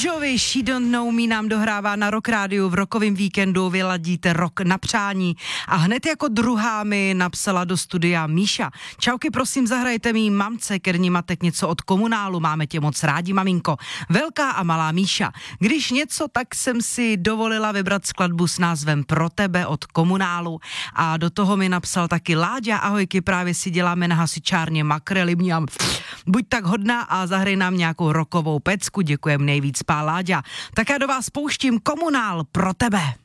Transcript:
Jovi, She Don't Know Me nám dohrává na Rock Rádiu v rokovém víkendu, vyladíte rok na přání a hned jako druhá mi napsala do studia Míša. Čauky, prosím, zahrajte mý mamce Kerni Matek něco od Komunálu, máme tě moc rádi, maminko. Velká a malá Míša. Když něco, tak jsem si dovolila vybrat skladbu s názvem Pro tebe od Komunálu a do toho mi napsal taky Láďa, ahojky, právě si děláme na hasičárně makrely, buď tak hodná a zahraj nám nějakou rokovou pecku, děkujem nejvíc, pá Láďa. Tak já do vás pouštím Komunál Pro tebe.